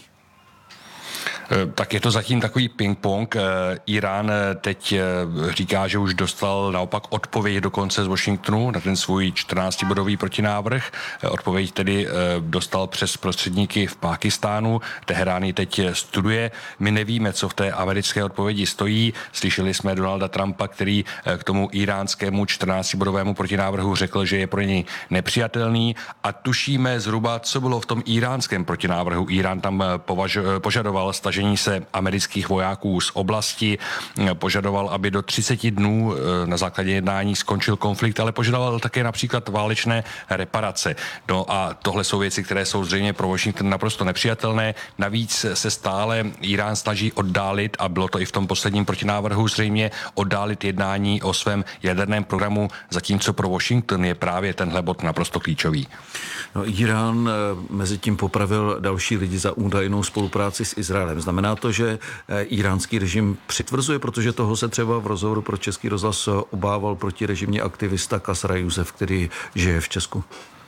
Tak je to zatím takový ping-pong. Irán teď říká, že už dostal naopak odpověď dokonce z Washingtonu na ten svůj čtrnáctibodový protinávrh. Odpověď tedy dostal přes prostředníky v Pákistánu. Teherán ji teď studuje. My nevíme, co v té americké odpovědi stojí. Slyšeli jsme Donalda Trumpa, který k tomu iránskému čtrnáctibodovému protinávrhu řekl, že je pro něj nepřijatelný a tušíme zhruba, co bylo v tom iránském protinávrhu. Irán tam považ- požadoval stažení se amerických vojáků z oblasti, požadoval, aby do třiceti dnů na základě jednání skončil konflikt, ale požadoval také například válečné reparace. No a tohle jsou věci, které jsou zřejmě pro Washington naprosto nepřijatelné. Navíc se stále Irán snaží oddálit, a bylo to i v tom posledním protinávrhu zřejmě, oddálit jednání o svém jaderném programu, zatímco pro Washington je právě tenhle bod naprosto klíčový. No, Irán mezi tím popravil další lidi za údajnou spolupráci s Izraelem. Znamená to, že iránský režim přitvrzuje, protože toho se třeba v rozhovoru pro Český rozhlas obával protirežimní aktivista Kasra Juzef, který žije v Česku?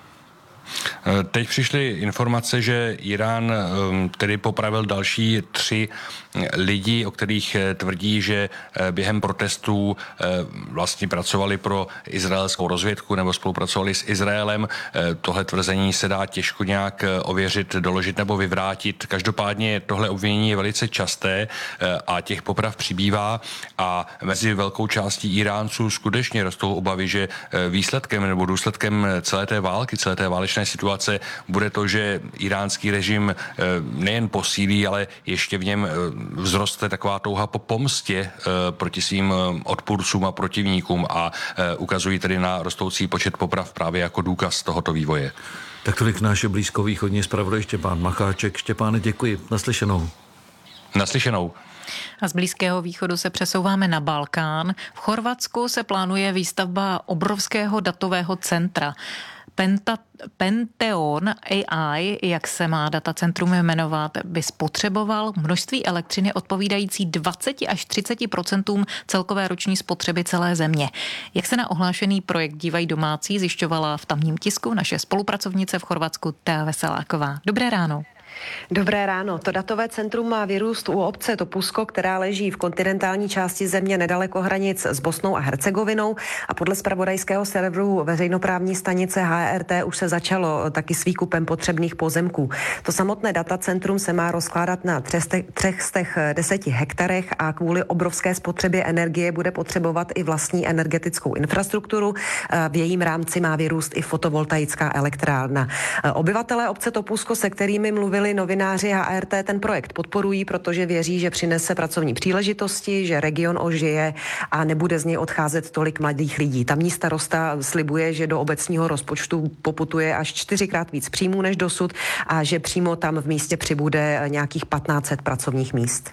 Teď přišly informace, že Irán tedy popravil další tři lidi, o kterých tvrdí, že během protestů vlastně pracovali pro izraelskou rozvědku nebo spolupracovali s Izraelem. Tohle tvrzení se dá těžko nějak ověřit, doložit nebo vyvrátit. Každopádně tohle obvinění je velice časté a těch poprav přibývá a mezi velkou částí Iránců skutečně rostou obavy, že výsledkem nebo důsledkem celé té války, celé té válečné situace bude to, že iránský režim nejen posílí, ale ještě v něm vzroste taková touha po pomstě proti svým odpůrcům a protivníkům a ukazují tedy na rostoucí počet poprav právě jako důkaz tohoto vývoje. Tak tolik náš blízkovýchodní zpravodaj Štěpán Macháček. Štěpáne, děkuji. Naslyšenou. Naslyšenou. A z Blízkého východu se přesouváme na Balkán. V Chorvatsku se plánuje výstavba obrovského datového centra. Penta, Penteon A I, jak se má datacentrum jmenovat, by spotřeboval množství elektřiny odpovídající dvacet až třicet procentům celkové roční spotřeby celé země. Jak se na ohlášený projekt dívají domácí, zjišťovala v tamním tisku naše spolupracovnice v Chorvatsku Thea Veseláková. Dobré ráno. Dobré ráno. To datové centrum má vyrůst u obce Topusko, která leží v kontinentální části země nedaleko hranic s Bosnou a Hercegovinou a podle zpravodajského serveru veřejnoprávní stanice H R T už se začalo taky s výkupem potřebných pozemků. To samotné datacentrum se má rozkládat na třech z těch deseti hektarech a kvůli obrovské spotřebě energie bude potřebovat i vlastní energetickou infrastrukturu. V jejím rámci má vyrůst i fotovoltaická elektrárna. Obyvatelé obce Topusko, se kterými mluvili novináři H R T, ten projekt podporují, protože věří, že přinese pracovní příležitosti, že region ožije a nebude z něj odcházet tolik mladých lidí. Tamní starosta slibuje, že do obecního rozpočtu poputuje až čtyřikrát víc příjmů než dosud a že přímo tam v místě přibude nějakých patnáct set pracovních míst.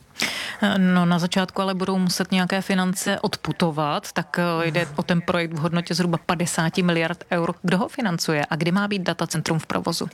No na začátku ale budou muset nějaké finance odputovat, tak jde o ten projekt v hodnotě zhruba padesát miliard eur. Kdo ho financuje a kdy má být datacentrum v provozu?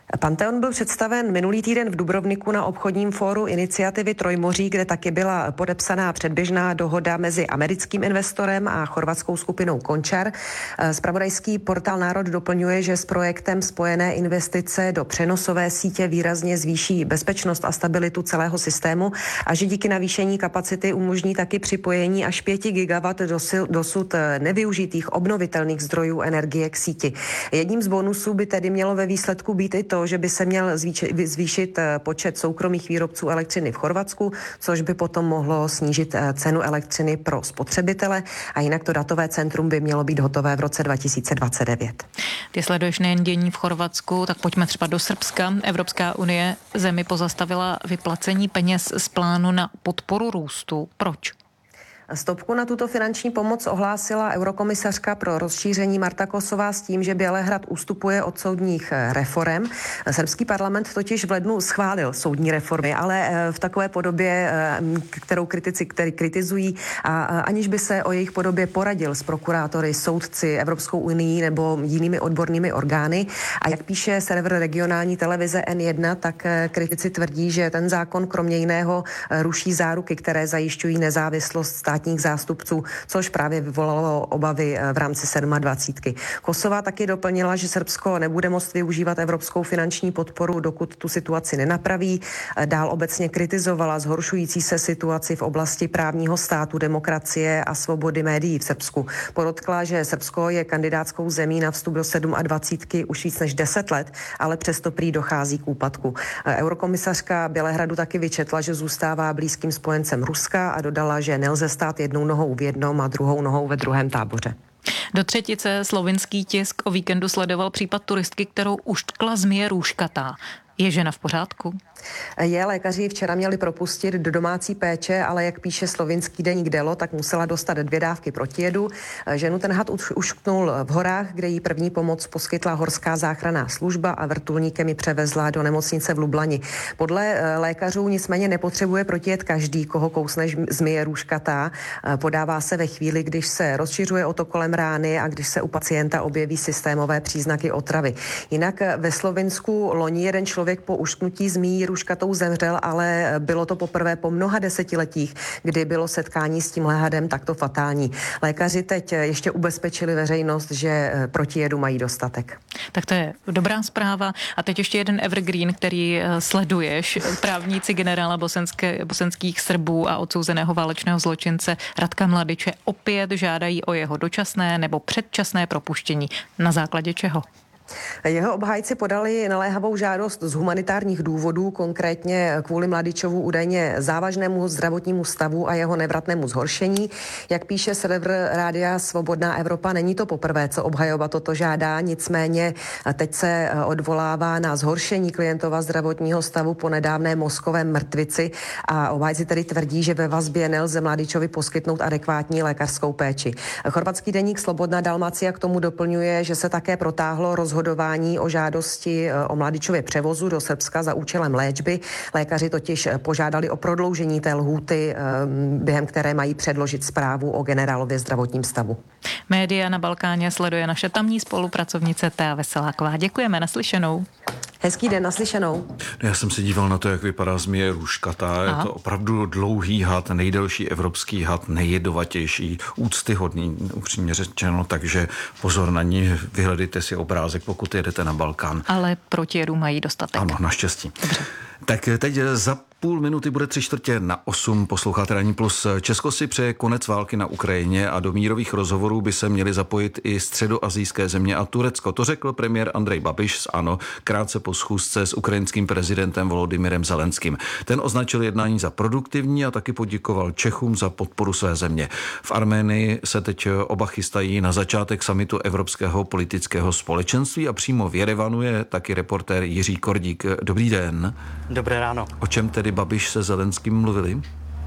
Panteon byl představen minulý týden v Dubrovniku na obchodním fóru iniciativy Trojmoří, kde taky byla podepsaná předběžná dohoda mezi americkým investorem a chorvatskou skupinou Končar. Zpravodajský portál Národ doplňuje, že s projektem spojené investice do přenosové sítě výrazně zvýší bezpečnost a stabilitu celého systému a že díky navýšení kapacity umožní taky připojení až pět gigawatt dosud nevyužitých obnovitelných zdrojů energie k síti. Jedním z bonusů by tedy mělo ve výsledku být i to, že by se měl zvýšit počet soukromých výrobců elektřiny v Chorvatsku, což by potom mohlo snížit cenu elektřiny pro spotřebitele a jinak to datové centrum by mělo být hotové v roce dva tisíce dvacet devět. Ty sleduješ nejen dění v Chorvatsku, tak pojďme třeba do Srbska. Evropská unie zemi pozastavila vyplacení peněz z plánu na podporu růstu. Proč? Stopku na tuto finanční pomoc ohlásila eurokomisařka pro rozšíření Marta Kosová s tím, že Bělehrad ustupuje od soudních reforem. Srbský parlament totiž v lednu schválil soudní reformy, ale v takové podobě, kterou kritici který kritizují, a aniž by se o jejich podobě poradil s prokurátory, soudci, Evropskou unii nebo jinými odbornými orgány. A jak píše server regionální televize N jedna, tak kritici tvrdí, že ten zákon kromě jiného ruší záruky, které zajišťují nezávislost státních zástupců, což právě vyvolalo obavy v rámci dvacítky. Kosova taky doplnila, že Srbsko nebude moct využívat evropskou finanční podporu, dokud tu situaci nenapraví. Dál obecně kritizovala zhoršující se situaci v oblasti právního státu, demokracie a svobody médií v Srbsku. Podotkla, že Srbsko je kandidátskou zemí na vstup do dvacítky už víc než deset let, ale přesto prý dochází k úpadku. Eurokomisařka Bělehradu taky vyčetla, že zůstává blízkým spojencem Ruska a dodala, že nelze stát jednou nohou v jednom a druhou nohou ve druhém táboře. Do třetice slovinský tisk o víkendu sledoval případ turistky, kterou uštkla zmije růžkatá. Je žena v pořádku? Je, lékaři včera měli propustit do domácí péče, ale jak píše slovinský deník Delo, tak musela dostat dvě dávky protijedu. Ženu ten had ušknul v horách, kde jí první pomoc poskytla horská záchranná služba a vrtulníkem ji převezla do nemocnice v Lublani. Podle lékařů nicméně nepotřebuje protijed každý, koho kousne zmije růžkatá. Podává se ve chvíli, když se rozšiřuje otok kolem rány a když se u pacienta objeví systémové příznaky otravy. Jinak ve Slovinsku loni jeden člověk po ušknutí zmijí růžkatou zemřel, ale bylo to poprvé po mnoha desetiletích, kdy bylo setkání s tímhle hadem takto fatální. Lékaři teď ještě ubezpečili veřejnost, že protijedu mají dostatek. Tak to je dobrá zpráva. A teď ještě jeden evergreen, který sleduješ. Právníci generála bosenské, bosenských Srbů a odsouzeného válečného zločince Radka Mladiče opět žádají o jeho dočasné nebo předčasné propuštění. Na základě čeho? Jeho obhájci podali naléhavou žádost z humanitárních důvodů, konkrétně kvůli Mladičovu údajně závažnému zdravotnímu stavu a jeho nevratnému zhoršení. Jak píše server Rádia Svobodná Evropa, není to poprvé, co obhajoba toto žádá, nicméně teď se odvolává na zhoršení klientova zdravotního stavu po nedávné mozkovém mrtvici a obhájci tedy tvrdí, že ve vazbě nelze Mladičovi poskytnout adekvátní lékařskou péči. Chorvatský deník Slobodná Dalmacia k tomu doplňuje, že se také protáhlo rozhodnutí rozhodování o žádosti o Mladičově převozu do Srbska za účelem léčby. Lékaři totiž požádali o prodloužení té lhůty, během které mají předložit zprávu o generálově zdravotním stavu. Média na Balkáně sleduje naše tamní spolupracovnice Tea Veseláková. Děkujeme, naslyšenou. Hezký den, naslyšenou. Já jsem se díval na to, jak vypadá zmije růžkatá. Je to opravdu dlouhý had, nejdelší evropský had, nejjedovatější, úctyhodný, upřímně řečeno, takže pozor na ní, vyhledejte si obrázek, pokud jedete na Balkán. Ale protijedu mají dostatek. Ano, naštěstí. Dobře. Tak teď za půl minuty bude tři čtvrtě na osm, posloucháte Ranní plus. Česko si přeje konec války na Ukrajině a do mírových rozhovorů by se měly zapojit i středoasijské země a Turecko. To řekl premiér Andrej Babiš z ANO krátce po schůzce s ukrajinským prezidentem Volodymyrem Zelenským. Ten označil jednání za produktivní a taky poděkoval Čechům za podporu své země. V Arménii se teď oba chystají na začátek summitu Evropského politického společenství a přímo v Jerevanu je taky reportér Jiří Kordík. Dobrý den. Dobré ráno. O čem tedy Babiš se Zelenským mluvili?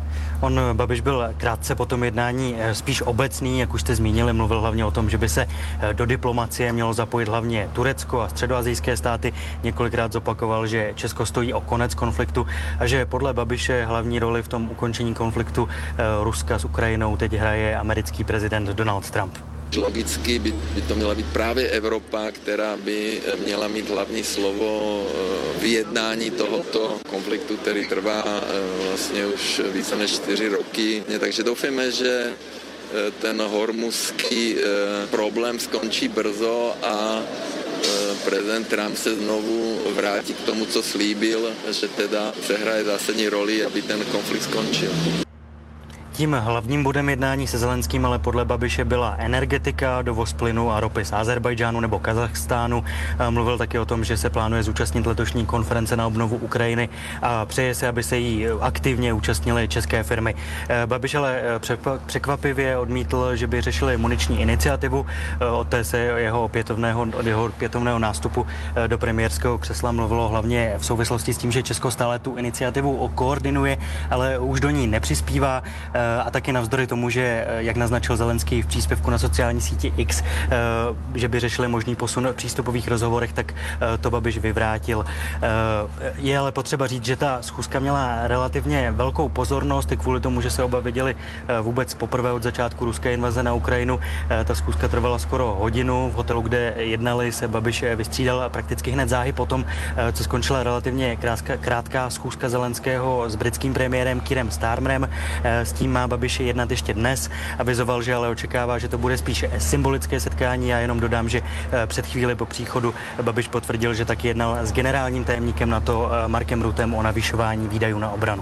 On, Babiš, byl krátce po tom jednání spíš obecný, jak už jste zmínili, mluvil hlavně o tom, že by se do diplomacie mělo zapojit hlavně Turecko a středoasijské státy. Několikrát zopakoval, že Česko stojí o konec konfliktu a že podle Babiše hlavní roli v tom ukončení konfliktu Ruska s Ukrajinou teď hraje americký prezident Donald Trump. Logicky by, by to měla být právě Evropa, která by měla mít hlavní slovo v jednání tohoto konfliktu, který trvá vlastně už více než čtyři roky. Takže doufáme, že ten hormuzský problém skončí brzo a prezident Trump se znovu vrátí k tomu, co slíbil, že teda přehraje zásadní roli, aby ten konflikt skončil. Tím hlavním bodem jednání se Zelenským ale podle Babiše byla energetika, dovoz plynu a ropy z Azerbajdžánu nebo Kazachstánu. Mluvil taky o tom, že se plánuje zúčastnit letošní konference na obnovu Ukrajiny a přeje se, aby se jí aktivně účastnily české firmy. Babiš ale překvapivě odmítl, že by řešili muniční iniciativu. Od té se jeho opětovného, jeho opětovného nástupu do premiérského křesla mluvilo hlavně v souvislosti s tím, že Česko stále tu iniciativu koordinuje, ale už do ní nepřispívá. A taky navzdory tomu, že, jak naznačil Zelenský v příspěvku na sociální síti X, že by řešili možný posun v přístupových rozhovorech, tak to Babiš vyvrátil. Je ale potřeba říct, že ta schůzka měla relativně velkou pozornost i kvůli tomu, že se oba viděli vůbec poprvé od začátku ruské invaze na Ukrajinu. Ta schůzka trvala skoro hodinu. V hotelu, kde jednali, se Babiš vystřídal prakticky hned záhy potom, co skončila relativně krátká, krátká schůzka Zelenského s britským premiérem Keirem Starmerem. S tím má Babiš jednat ještě dnes. Avizoval, že ale očekává, že to bude spíše symbolické setkání. Já jenom dodám, že před chvíli po příchodu Babiš potvrdil, že taky jednal s generálním tajemníkem NATO Markem Ruttem o navyšování výdajů na obranu.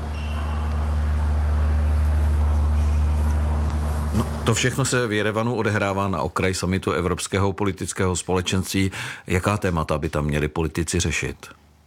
No, to všechno se v Jerevanu odehrává na okraji summitu Evropského politického společenství. Jaká témata by tam měli politici řešit?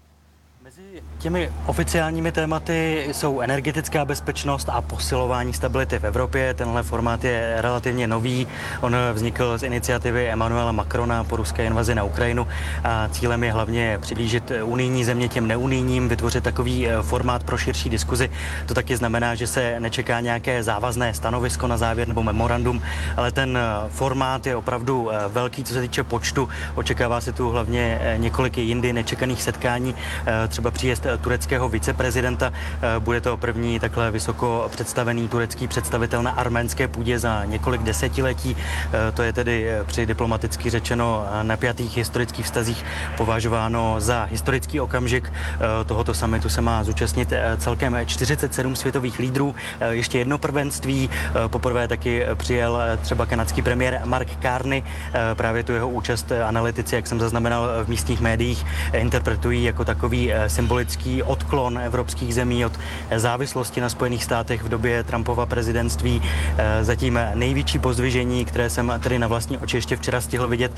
Těmi oficiálními tématy jsou energetická bezpečnost a posilování stability v Evropě. Tenhle formát je relativně nový. On vznikl z iniciativy Emmanuela Macrona po ruské invazi na Ukrajinu a cílem je hlavně přiblížit unijní země těm neunijním, vytvořit takový formát pro širší diskuzi. To taky znamená, že se nečeká nějaké závazné stanovisko na závěr nebo memorandum, ale ten formát je opravdu velký, co se týče počtu. Očekává se tu hlavně několik jindy nečekaných setkání, třeba příjezd tureckého viceprezidenta. Bude to první takhle vysoko představený turecký představitel na arménské půdě za několik desetiletí. To je tedy při diplomaticky řečeno napjatých historických vztazích považováno za historický okamžik. Tohoto summitu se má zúčastnit celkem čtyřicet sedm světových lídrů. Ještě jedno prvenství. Poprvé taky přijel třeba kanadský premiér Mark Carney. Právě tu jeho účast analytici, jak jsem zaznamenal v místních médiích, interpretují jako takový symbolický odklon evropských zemí od závislosti na Spojených státech v době Trumpova prezidentství. Zatím největší pozdvižení, které jsem tedy na vlastní oči ještě včera stihl vidět,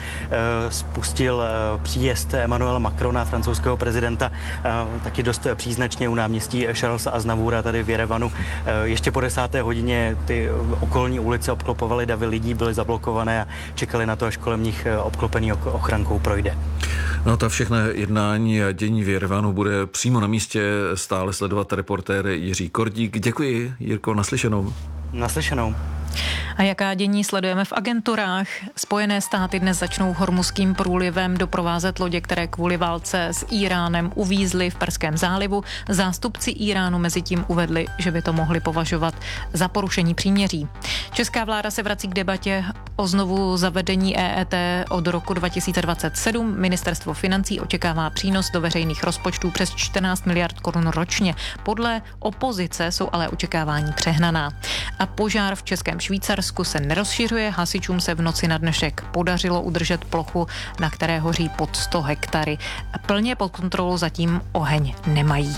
spustil příjezd Emmanuela Macrona, francouzského prezidenta, taky dost příznačně u náměstí Charlesa Aznavoura tady v Jerevanu. Ještě po desáté hodině ty okolní ulice obklopovaly davy lidí, byly zablokované a čekali na to, až kolem nich obklopený ochrankou projde. No, ta všechna jednání a dění v Jerevanu bude přímo na místě stále sledovat reportér Jiří Kordík. Děkuji, Jirko, naslyšenou. Naslyšenou. A jaká dění sledujeme v agenturách? Spojené státy dnes začnou Hormuzským průlivem doprovázet lodě, které kvůli válce s Íránem uvízly v Perském zálivu. Zástupci Íránu mezi tím uvedli, že by to mohli považovat za porušení příměří. Česká vláda se vrací k debatě o znovu zavedení E E T od roku dva tisíce dvacet sedm. Ministerstvo financí očekává přínos do veřejných rozpočtů přes čtrnáct miliard korun ročně. Podle opozice jsou ale očekávání přehnaná. A požár v Českém Švýcarsku se nerozšiřuje, hasičům se v noci na dnešek podařilo udržet plochu, na které hoří pod sto hektary. Plně pod kontrolou zatím oheň nemají.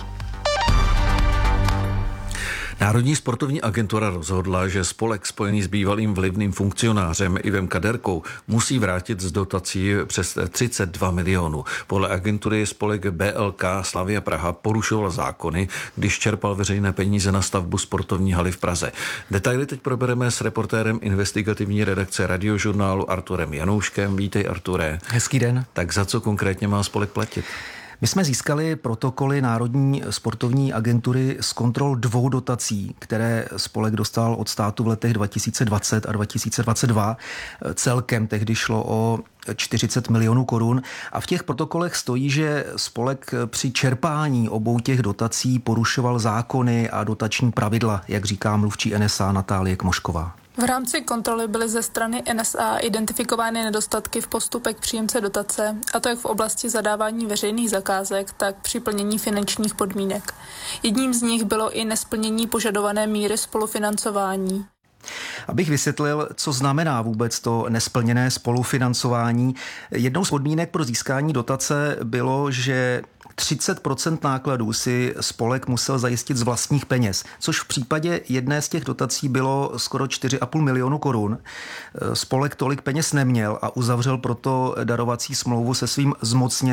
Národní sportovní agentura rozhodla, že spolek spojený s bývalým vlivným funkcionářem Ivem Kaderkou musí vrátit z dotací přes třicet dva milionů. Podle agentury spolek B L K Slavia Praha porušoval zákony, když čerpal veřejné peníze na stavbu sportovní haly v Praze. Detaily teď probereme s reportérem investigativní redakce Radiožurnálu Arturem Janouškem. Vítej, Arture. Hezký den. Tak za co konkrétně má spolek platit? My jsme získali protokoly Národní sportovní agentury z kontrol dvou dotací, které spolek dostal od státu v letech dva tisíce dvacet a dva tisíce dvacet dva. Celkem tehdy šlo o čtyřicet milionů korun a v těch protokolech stojí, že spolek při čerpání obou těch dotací porušoval zákony a dotační pravidla, jak říká mluvčí N S A Natálie Kmošková. V rámci kontroly byly ze strany N S A identifikovány nedostatky v postupech příjemce dotace, a to jak v oblasti zadávání veřejných zakázek, tak při plnění finančních podmínek. Jedním z nich bylo i nesplnění požadované míry spolufinancování. Abych vysvětlil, co znamená vůbec to nesplněné spolufinancování. Jednou z podmínek pro získání dotace bylo, že třicet procent nákladů si spolek musel zajistit z vlastních peněz, což v případě jedné z těch dotací bylo skoro čtyři a půl milionu korun. Spolek tolik peněz neměl a uzavřel proto darovací smlouvu se svým zmocněným